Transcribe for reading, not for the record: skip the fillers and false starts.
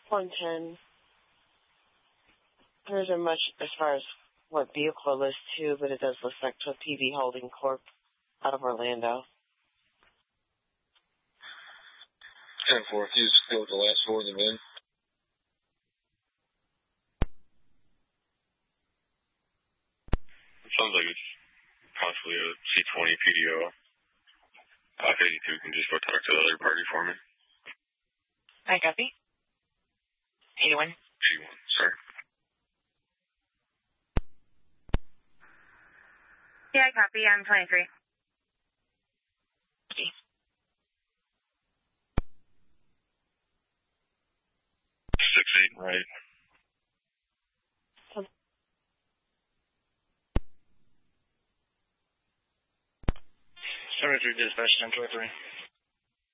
110. There isn't much as far as what vehicle it lists to, but it does list like to PV Holding Corp. Out of Orlando. 10-4, can you just go with the last four of the VIN? It sounds like it's possibly a C20 PDO. 82 can just go talk to the other party for me. I copy. 81. 81, sir. Yeah, I copy. I'm 23. 6-8, right. So, 73 dispatch 1023.